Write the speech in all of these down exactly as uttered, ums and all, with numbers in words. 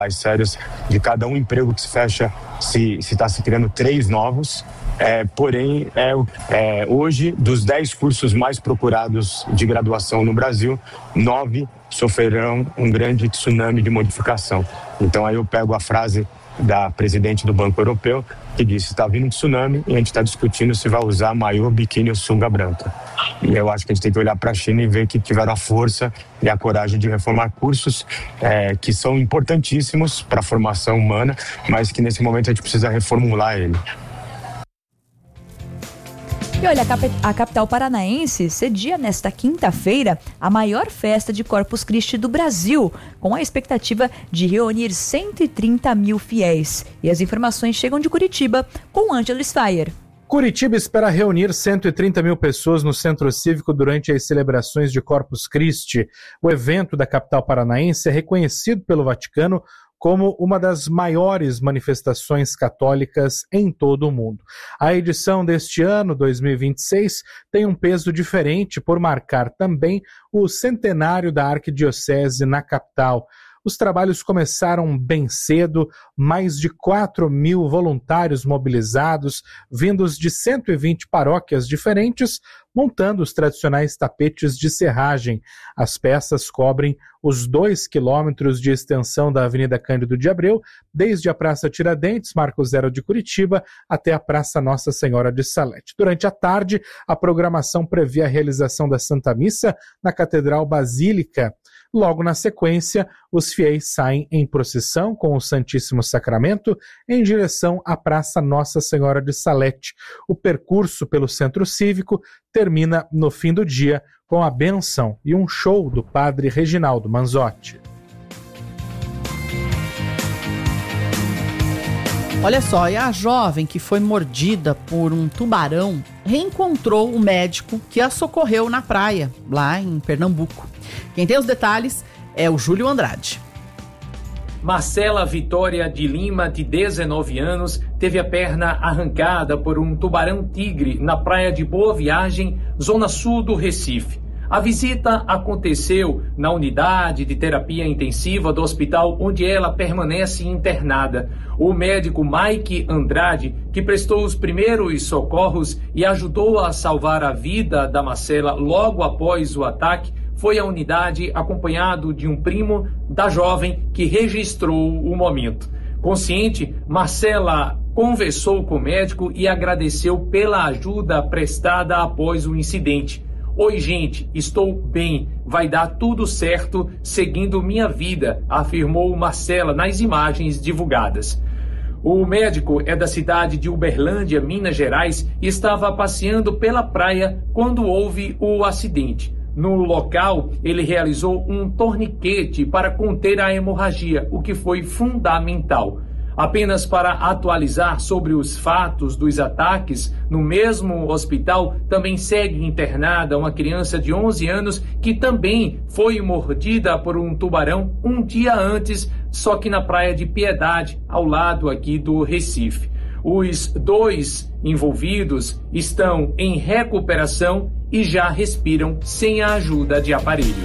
mais sérias de cada um emprego que se fecha, se está se, se criando três novos. É, porém, é, é, hoje, dos dez cursos mais procurados de graduação no Brasil, nove sofrerão um grande tsunami de modificação. Então aí eu pego a frase da presidente do Banco Europeu, que disse que está vindo um tsunami e a gente está discutindo se vai usar maiô, biquíni ou sunga branca. E eu acho que a gente tem que olhar para a China e ver que tiveram a força e a coragem de reformar cursos é, que são importantíssimos para a formação humana, mas que nesse momento a gente precisa reformular ele. E olha, a, cap- a capital paranaense cedia nesta quinta-feira a maior festa de Corpus Christi do Brasil, com a expectativa de reunir cento e trinta mil fiéis. E as informações chegam de Curitiba com Ângelo Steyer. Curitiba espera reunir cento e trinta mil pessoas no Centro Cívico durante as celebrações de Corpus Christi. O evento da capital paranaense é reconhecido pelo Vaticano como uma das maiores manifestações católicas em todo o mundo. A edição deste ano, dois mil e vinte e seis, tem um peso diferente por marcar também o centenário da Arquidiocese na capital. Os trabalhos começaram bem cedo, mais de quatro mil voluntários mobilizados, vindos de cento e vinte paróquias diferentes, montando os tradicionais tapetes de serragem. As peças cobrem os dois quilômetros de extensão da Avenida Cândido de Abreu, desde a Praça Tiradentes, Marco Zero de Curitiba, até a Praça Nossa Senhora de Salete. Durante a tarde, a programação prevê a realização da Santa Missa na Catedral Basílica. Logo na sequência, os fiéis saem em procissão com o Santíssimo Sacramento em direção à Praça Nossa Senhora de Salete. O percurso pelo Centro Cívico termina no fim do dia com a bênção e um show do padre Reginaldo Manzotti. Olha só, e a jovem que foi mordida por um tubarão reencontrou o médico que a socorreu na praia, lá em Pernambuco. Quem tem os detalhes é o Júlio Andrade. Marcela Vitória de Lima, de dezenove anos, teve a perna arrancada por um tubarão-tigre na praia de Boa Viagem, zona sul do Recife. A visita aconteceu na unidade de terapia intensiva do hospital onde ela permanece internada. O médico Mike Andrade, que prestou os primeiros socorros e ajudou a salvar a vida da Marcela logo após o ataque, foi à unidade acompanhado de um primo da jovem que registrou o momento. Consciente, Marcela conversou com o médico e agradeceu pela ajuda prestada após o incidente. Oi, gente, estou bem, vai dar tudo certo seguindo minha vida, afirmou Marcela nas imagens divulgadas. O médico é da cidade de Uberlândia, Minas Gerais, e estava passeando pela praia quando houve o acidente. No local, ele realizou um torniquete para conter a hemorragia, o que foi fundamental. Apenas para atualizar sobre os fatos dos ataques, no mesmo hospital também segue internada uma criança de onze anos que também foi mordida por um tubarão um dia antes, só que na praia de Piedade, ao lado aqui do Recife. Os dois envolvidos estão em recuperação e já respiram sem a ajuda de aparelhos.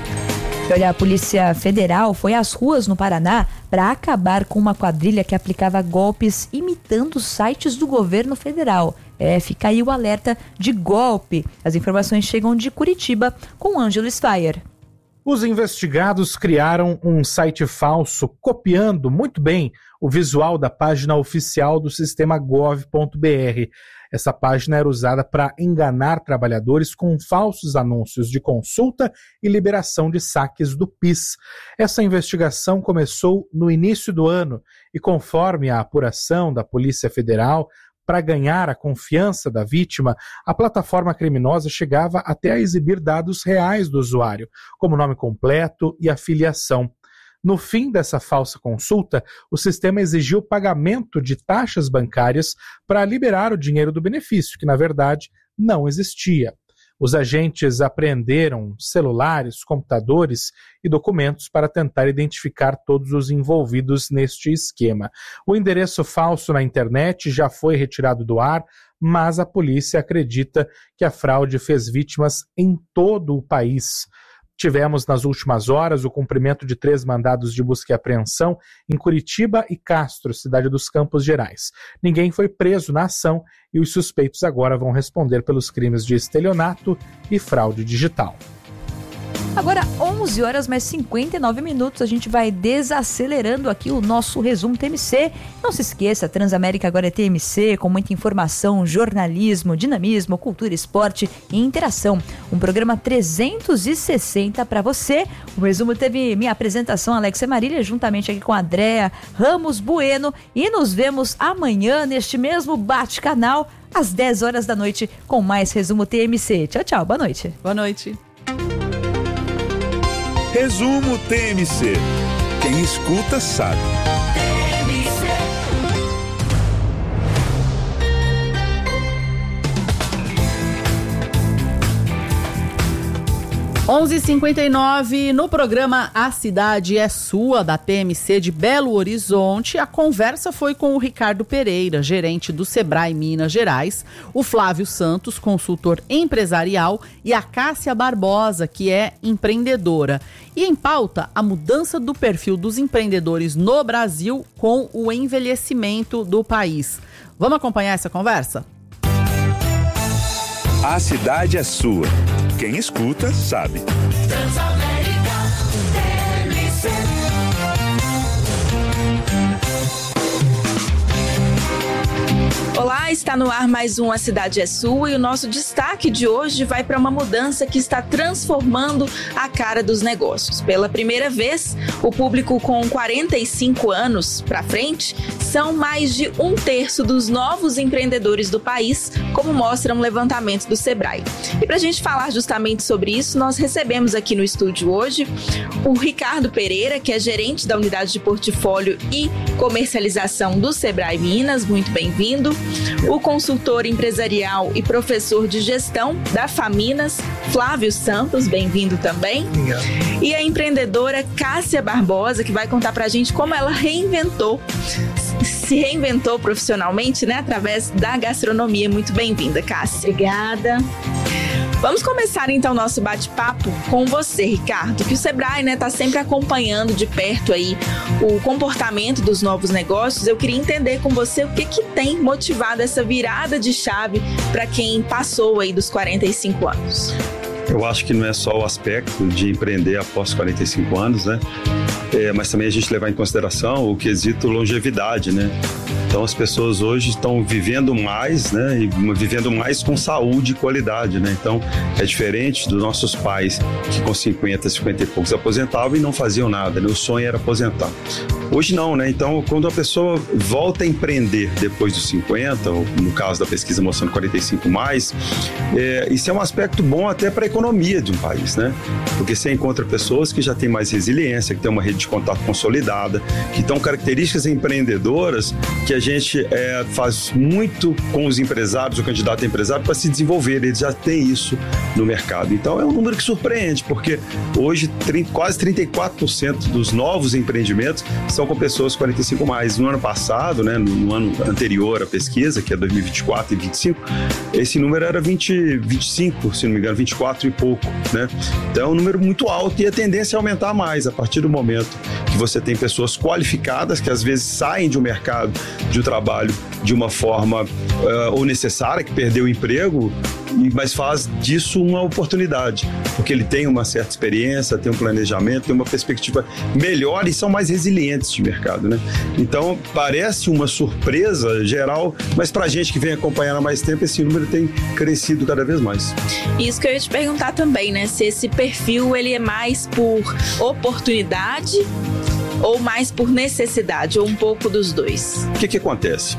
Olha, a Polícia Federal foi às ruas no Paraná para acabar com uma quadrilha que aplicava golpes imitando sites do governo federal. É, fica aí o alerta de golpe. As informações chegam de Curitiba com Ângelo Steyer. Os investigados criaram um site falso copiando muito bem o visual da página oficial do sistema gov ponto br. Essa página era usada para enganar trabalhadores com falsos anúncios de consulta e liberação de saques do PIS. Essa investigação começou no início do ano e, conforme a apuração da Polícia Federal, para ganhar a confiança da vítima, a plataforma criminosa chegava até a exibir dados reais do usuário, como nome completo e afiliação. No fim dessa falsa consulta, o sistema exigiu pagamento de taxas bancárias para liberar o dinheiro do benefício, que na verdade não existia. Os agentes apreenderam celulares, computadores e documentos para tentar identificar todos os envolvidos neste esquema. O endereço falso na internet já foi retirado do ar, mas a polícia acredita que a fraude fez vítimas em todo o país. Tivemos nas últimas horas o cumprimento de três mandados de busca e apreensão em Curitiba e Castro, cidade dos Campos Gerais. Ninguém foi preso na ação e os suspeitos agora vão responder pelos crimes de estelionato e fraude digital. Agora, onze horas mais cinquenta e nove minutos, a gente vai desacelerando aqui o nosso resumo T M C. Não se esqueça, Transamérica agora é T M C, com muita informação, jornalismo, dinamismo, cultura, esporte e interação. Um programa trezentos e sessenta para você. O resumo teve minha apresentação, Alexia Marília, juntamente aqui com a Andréa Ramos Bueno. E nos vemos amanhã neste mesmo bate-canal, às dez horas da noite, com mais resumo T M C. Tchau, tchau. Boa noite. Boa noite. Resumo T M C. Quem escuta sabe. onze e cinquenta e nove, no programa A Cidade é Sua, da T M C de Belo Horizonte, a conversa foi com o Ricardo Pereira, gerente do Sebrae Minas Gerais, o Flávio Santos, consultor empresarial, e a Cássia Barbosa, que é empreendedora. E em pauta, a mudança do perfil dos empreendedores no Brasil com o envelhecimento do país. Vamos acompanhar essa conversa? A Cidade é Sua. Quem escuta, sabe. Transamérica, T M C. Olá, está no ar mais um A Cidade é Sua e o nosso destaque de hoje vai para uma mudança que está transformando a cara dos negócios. Pela primeira vez, o público com quarenta e cinco anos para frente são mais de um terço dos novos empreendedores do país, como mostra um levantamento do Sebrae. E para a gente falar justamente sobre isso, nós recebemos aqui no estúdio hoje o Ricardo Pereira, que é gerente da unidade de portfólio e comercialização do Sebrae Minas. Muito bem-vindo. O consultor empresarial e professor de gestão da Faminas, Flávio Santos, bem-vindo também. Obrigado. E a empreendedora Cássia Barbosa, que vai contar pra gente como ela reinventou, se reinventou profissionalmente, né, através da gastronomia. Muito bem-vinda, Cássia. Obrigada. Vamos começar então o nosso bate-papo com você, Ricardo, que o Sebrae, né, tá sempre acompanhando de perto aí o comportamento dos novos negócios. Eu queria entender com você o que que tem motivado essa virada de chave para quem passou aí dos quarenta e cinco anos. Eu acho que não é só o aspecto de empreender após quarenta e cinco anos, né? É, mas também a gente levar em consideração o quesito longevidade, né? Então as pessoas hoje estão vivendo mais, né? E vivendo mais com saúde e qualidade, né? Então é diferente dos nossos pais que com cinquenta, cinquenta e poucos aposentavam e não faziam nada, né? O sonho era aposentar. Hoje não, né? Então quando a pessoa volta a empreender depois dos cinquenta, ou no caso da pesquisa mostrando quarenta e cinco mais, é, isso é um aspecto bom até para a economia de um país, né? Porque você encontra pessoas que já têm mais resiliência, que têm uma rede de contato consolidada, que estão características empreendedoras que a gente é, faz muito com os empresários, o candidato a empresário, para se desenvolver. Eles já têm isso no mercado. Então é um número que surpreende, porque hoje trinta, quase trinta e quatro por cento dos novos empreendimentos são com pessoas quarenta e cinco mais. No ano passado, né, no, no ano anterior à pesquisa, que é dois mil e vinte e quatro e vinte e cinco, esse número era vinte, vinte e cinco, se não me engano, vinte e quatro e pouco, né? Então é um número muito alto e a tendência é aumentar mais a partir do momento que você tem pessoas qualificadas que às vezes saem de um mercado de um trabalho de uma forma uh, ou necessária, que perdeu o emprego, mas faz disso uma oportunidade, porque ele tem uma certa experiência, tem um planejamento, tem uma perspectiva melhor e são mais resilientes de mercado, né? Então parece uma surpresa geral, mas pra gente que vem acompanhando há mais tempo, esse número tem crescido cada vez mais. Isso que eu ia te perguntar também, né? Se esse perfil ele é mais por oportunidade ou mais por necessidade, ou um pouco dos dois? O que que acontece?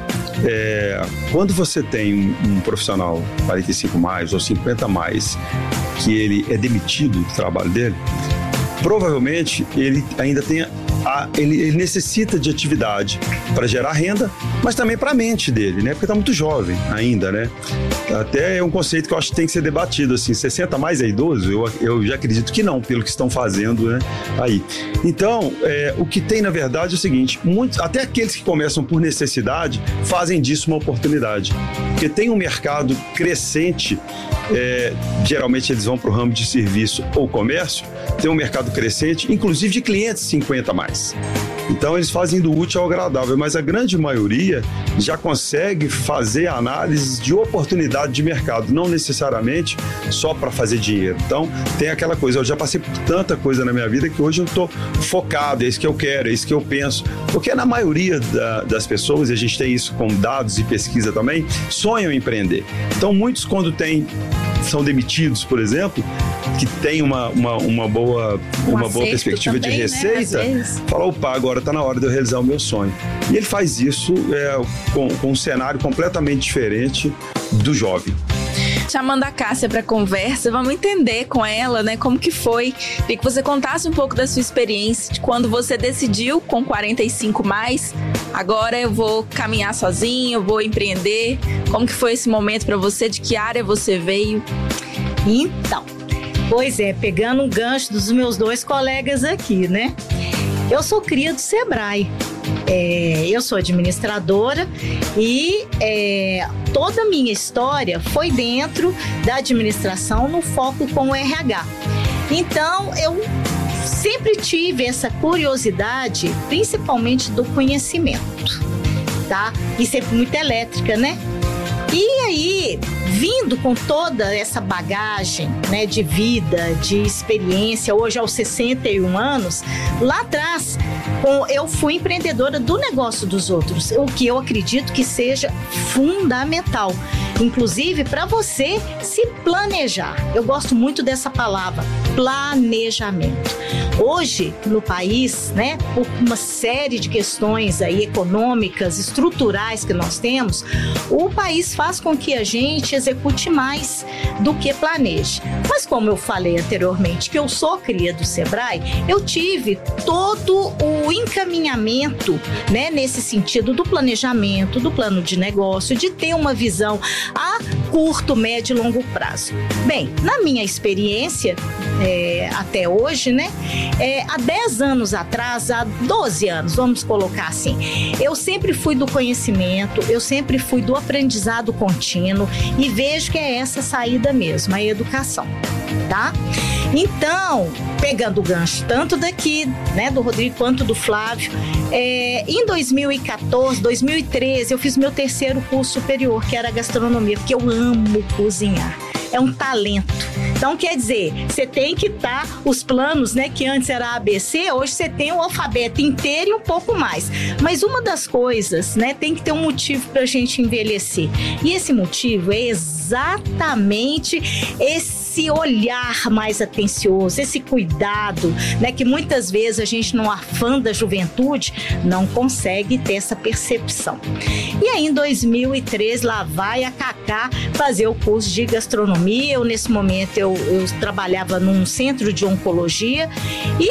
É, quando você tem um, um profissional quarenta e cinco mais ou cinquenta mais, que ele é demitido do trabalho dele, provavelmente ele ainda tem a, ele, ele necessita de atividade para gerar renda, mas também para a mente dele, né? Porque está muito jovem ainda, né? Até é um conceito que eu acho que tem que ser debatido, assim, sessenta mais é idoso? Eu, eu já acredito que não, pelo que estão fazendo, né, aí. Então, é, o que tem, na verdade, é o seguinte, muitos, até aqueles que começam por necessidade, fazem disso uma oportunidade. Porque tem um mercado crescente é, geralmente eles vão para o ramo de serviço ou comércio, tem um mercado crescente, inclusive de clientes cinquenta a mais. Então eles fazem do útil ao agradável, mas a grande maioria já consegue fazer análise de oportunidade de mercado, não necessariamente só para fazer dinheiro. Então tem aquela coisa, eu já passei por tanta coisa na minha vida que hoje eu estou focado, é isso que eu quero, é isso que eu penso. Porque na maioria da, das pessoas, e a gente tem isso com dados e pesquisa também, sonham em empreender. Então muitos quando tem, são demitidos, por exemplo, que tem uma, uma, uma boa, um uma boa perspectiva também, de receita, né? Fala, opa, agora está na hora de eu realizar o meu sonho. E ele faz isso é, com, com um cenário completamente diferente do jovem. Chamando a Cássia para conversa, vamos entender com ela, né, como que foi. Queria que você contasse um pouco da sua experiência, de quando você decidiu com quarenta e cinco mais, agora eu vou caminhar sozinho, eu vou empreender. Como que foi esse momento para você? De que área você veio? Então, pois é, pegando um gancho dos meus dois colegas aqui, né? Eu sou cria do Sebrae. É, eu sou administradora e é, toda a minha história foi dentro da administração no foco com o R H. Então, eu sempre tive essa curiosidade, principalmente do conhecimento, tá? E sempre muito elétrica, né? E aí, vindo com toda essa bagagem, né, de vida, de experiência, hoje aos sessenta e um anos, lá atrás, com, eu fui empreendedora do negócio dos outros, o que eu acredito que seja fundamental, inclusive para você se planejar. Eu gosto muito dessa palavra, planejamento. Hoje, no país, né, por uma série de questões aí econômicas, estruturais que nós temos, o país faz com que a gente execute mais do que planeje. Mas como eu falei anteriormente, que eu sou cria do Sebrae, eu tive todo o encaminhamento, né, nesse sentido do planejamento, do plano de negócio, de ter uma visão a curto, médio e longo prazo. Bem, na minha experiência, é, até hoje, né, é, há dez anos atrás, há doze anos, vamos colocar assim, eu sempre fui do conhecimento, eu sempre fui do aprendizado contínuo e vejo que é essa saída mesmo, a educação, tá? Então, pegando o gancho tanto daqui, né, do Rodrigo quanto do Flávio, é, em dois mil e quatorze, dois mil e treze, eu fiz meu terceiro curso superior, que era gastronomia, porque eu amo cozinhar. É um talento. Então, quer dizer, você tem que estar, tá, os planos, né, que antes era A B C, hoje você tem o alfabeto inteiro e um pouco mais. Mas uma das coisas, né, tem que ter um motivo para a gente envelhecer. E esse motivo é exatamente esse olhar mais atencioso, esse cuidado, né, que muitas vezes a gente, no afã da juventude, não consegue ter essa percepção. E aí, em dois mil e treze, lá vai a Cacá fazer o curso de gastronomia. Eu, nesse momento, eu, eu trabalhava num centro de oncologia e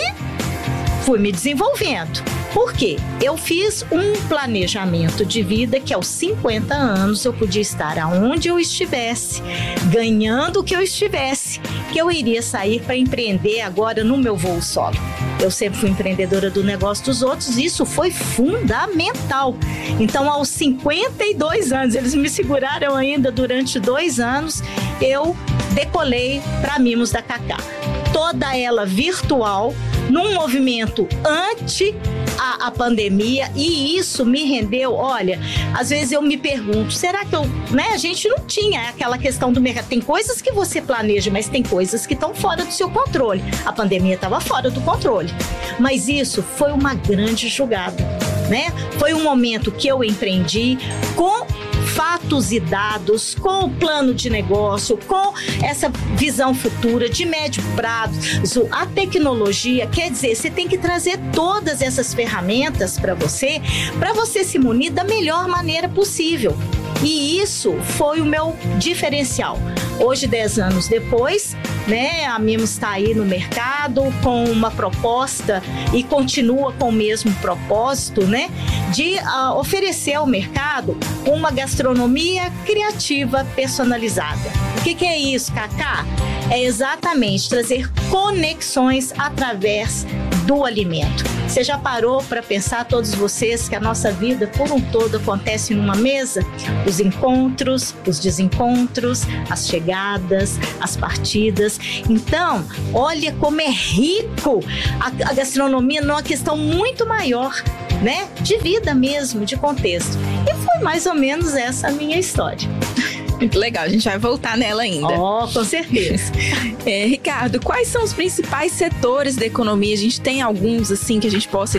fui me desenvolvendo. Por quê? Eu fiz um planejamento de vida que aos cinquenta anos eu podia estar aonde eu estivesse, ganhando o que eu estivesse, que eu iria sair para empreender agora no meu voo solo. Eu sempre fui empreendedora do negócio dos outros, e isso foi fundamental. Então, aos cinquenta e dois anos, eles me seguraram ainda durante dois anos, eu decolei para Mimos da Cacá. Toda ela virtual, num movimento anti a, a pandemia, e isso me rendeu, olha, às vezes eu me pergunto, será que eu, né, a gente não tinha aquela questão do mercado, tem coisas que você planeja, mas tem coisas que estão fora do seu controle, a pandemia estava fora do controle, mas isso foi uma grande jogada, né, foi um momento que eu empreendi com fatos e dados, com o plano de negócio, com essa visão futura de médio prazo, a tecnologia, quer dizer, você tem que trazer todas essas ferramentas para você, para você se munir da melhor maneira possível. E isso foi o meu diferencial. Hoje, dez anos depois, né, a Mimos está aí no mercado com uma proposta e continua com o mesmo propósito, né, de uh, oferecer ao mercado uma gastronomia criativa personalizada. O que, que é isso, Cacá? É exatamente trazer conexões através do alimento. Você já parou para pensar, todos vocês, que a nossa vida por um todo acontece numa mesa? Os encontros, os desencontros, as chegadas, as partidas. Então, olha como é rico a, a gastronomia numa questão muito maior, né? De vida mesmo, de contexto. E foi mais ou menos essa a minha história. Muito legal, a gente vai voltar nela ainda. Oh, com certeza. É, Ricardo, quais são os principais setores da economia? A gente tem alguns assim que a gente possa